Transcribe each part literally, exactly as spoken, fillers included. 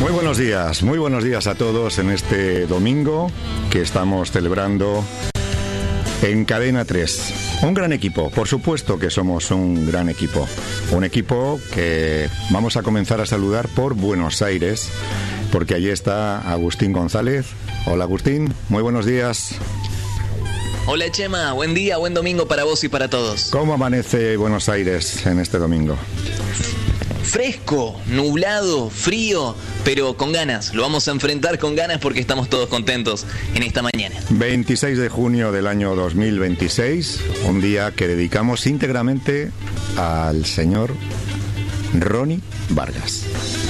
Muy buenos días, muy buenos días a todos en este domingo que estamos celebrando en Cadena tres. Un gran equipo, por supuesto que somos un gran equipo. Un equipo que vamos a comenzar a saludar por Buenos Aires, porque allí está Agustín González. Hola Agustín, muy buenos días. Hola Chema, buen día, buen domingo para vos y para todos. ¿Cómo amanece Buenos Aires en este domingo? Fresco, nublado, frío, pero con ganas. Lo vamos a enfrentar con ganas porque estamos todos contentos en esta mañana. veintiséis de junio del año dos mil veintiséis, un día que dedicamos íntegramente al señor Ronnie Vargas.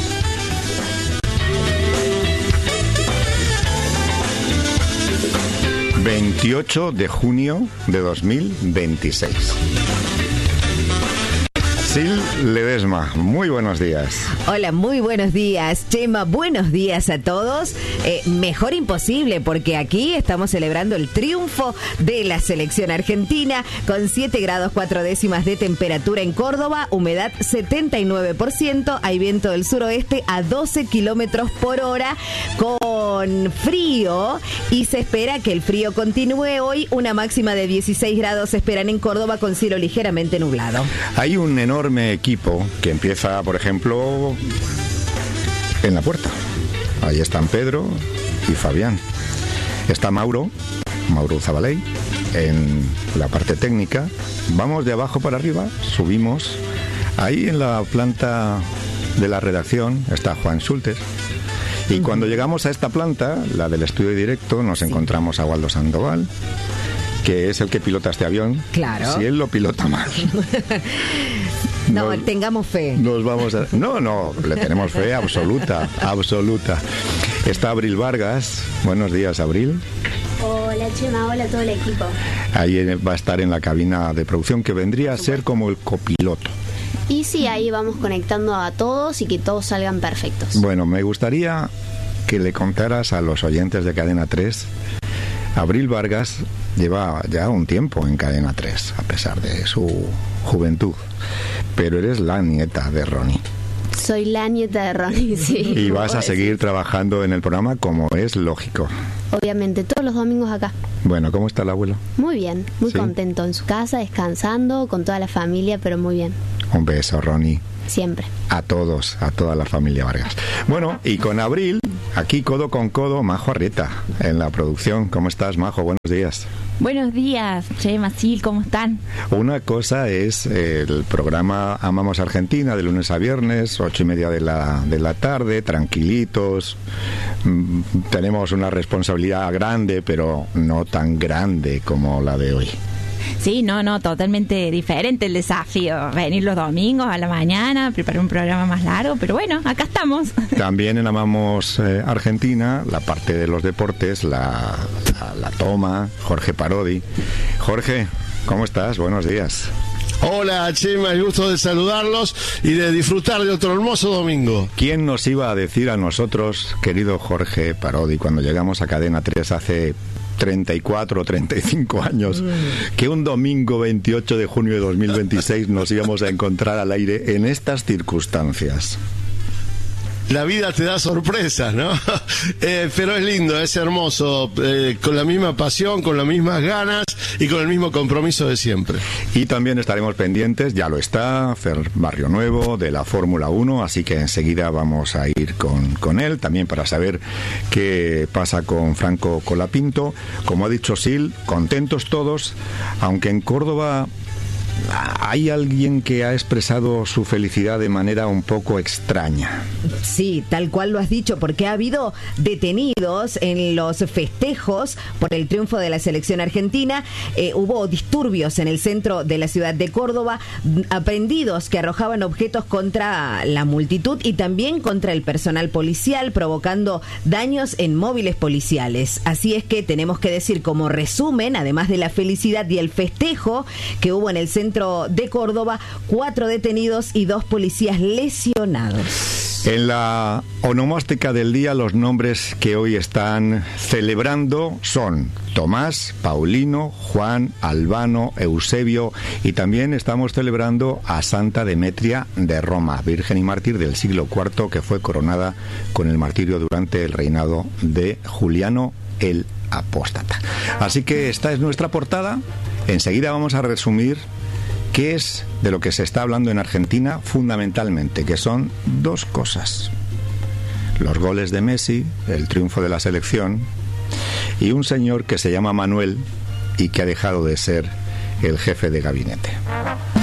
veintiocho de junio de dos mil veintiséis. Sil Ledesma, muy buenos días. Hola, muy buenos días, Chema, buenos días a todos. Eh, mejor imposible, porque aquí estamos celebrando el triunfo de la selección argentina con siete grados cuatro décimas de temperatura en Córdoba, humedad setenta y nueve por ciento, hay viento del suroeste a doce kilómetros por hora, con frío, y se espera que el frío continúe hoy. Una máxima de dieciséis grados se esperan en Córdoba con cielo ligeramente nublado. Hay un enorme equipo que empieza, por ejemplo, en la puerta. Ahí están Pedro y Fabián. Está Mauro, Mauro Zabaley, en la parte técnica. Vamos de abajo para arriba, subimos. Ahí en la planta de la redacción está Juan Schultes. Y cuando llegamos a esta planta, la del estudio directo, nos encontramos a Waldo Sandoval, que es el que pilota este avión. Claro. Si él lo pilota mal. No, nos, tengamos fe. Nos vamos a... No, no, le tenemos fe absoluta, absoluta. Está Abril Vargas. Buenos días, Abril. Hola, Chema, hola a todo el equipo. Ahí va a estar en la cabina de producción, que vendría a ser como el copiloto. Y sí, ahí vamos conectando a todos y que todos salgan perfectos. Bueno, me gustaría que le contaras a los oyentes de Cadena tres. Abril Vargas lleva ya un tiempo en Cadena tres, a pesar de su juventud, pero eres la nieta de Ronnie. Soy la nieta de Ronnie, sí. Y vas a seguir trabajando en el programa como es lógico. Obviamente, todos los domingos acá. Bueno, ¿cómo está el abuelo? Muy bien, muy ¿Sí? contento en su casa, descansando, con toda la familia, pero muy bien. Un beso, Ronnie. Siempre. A todos, a toda la familia Vargas. Bueno, y con Abril, aquí codo con codo, Majo Arrieta, en la producción. ¿Cómo estás, Majo? Buenos días. Buenos días, Chema, Sil, ¿cómo están? Una cosa es el programa Amamos Argentina, de lunes a viernes, ocho y media de la, de la tarde, tranquilitos. Mm, tenemos una responsabilidad grande, pero no tan grande como la de hoy. Sí, no, no, totalmente diferente el desafío. Venir los domingos a la mañana, preparar un programa más largo, pero bueno, acá estamos. También en Amamos eh, Argentina, la parte de los deportes, la, la, la toma, Jorge Parodi. Jorge, ¿cómo estás? Buenos días. Hola, Chema, el gusto de saludarlos y de disfrutar de otro hermoso domingo. ¿Quién nos iba a decir a nosotros, querido Jorge Parodi, cuando llegamos a Cadena tres hace treinta y cuatro o treinta y cinco años, que un domingo veintiocho de junio de dos mil veintiséis nos íbamos a encontrar al aire en estas circunstancias? La vida te da sorpresas, ¿no? eh, pero es lindo, es hermoso, eh, con la misma pasión, con las mismas ganas y con el mismo compromiso de siempre. Y también estaremos pendientes, ya lo está, Fer Barrio Nuevo, de la Fórmula uno, así que enseguida vamos a ir con, con él, también para saber qué pasa con Franco Colapinto. Como ha dicho Sil, contentos todos, aunque en Córdoba hay alguien que ha expresado su felicidad de manera un poco extraña. Sí, tal cual lo has dicho, porque ha habido detenidos en los festejos por el triunfo de la selección argentina. Eh, hubo disturbios en el centro de la ciudad de Córdoba, aprehendidos que arrojaban objetos contra la multitud y también contra el personal policial, provocando daños en móviles policiales. Así es que tenemos que decir como resumen, además de la felicidad y el festejo que hubo en el centro de Córdoba, cuatro detenidos y dos policías lesionados. En la onomástica del día, los nombres que hoy están celebrando son Tomás, Paulino, Juan, Albano, Eusebio, y también estamos celebrando a Santa Demetria de Roma, virgen y mártir del siglo cuarto, que fue coronada con el martirio durante el reinado de Juliano el Apóstata. Así que esta es nuestra portada. Enseguida vamos a resumir qué es de lo que se está hablando en Argentina fundamentalmente, que son dos cosas: los goles de Messi, el triunfo de la selección, y un señor que se llama Manuel y que ha dejado de ser el jefe de gabinete.